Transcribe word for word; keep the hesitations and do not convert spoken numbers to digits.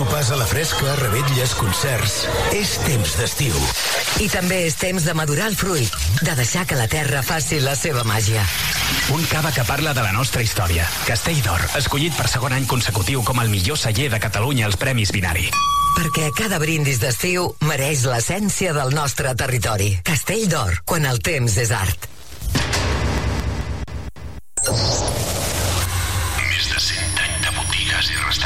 sopars a la fresca, revetlles, concerts... És temps d'estiu. I també és temps de madurar el fruit, de deixar que la terra faci la seva màgia. Un cava que parla de la nostra història. Castell d'Or, escollit per segon any consecutiu com el millor celler de Catalunya als Premis Binari. Perquè cada brindis d'estiu mereix l'essència del nostre territori. Castell d'Or, quan el temps és art. Més de cent trenta botigues i restaurants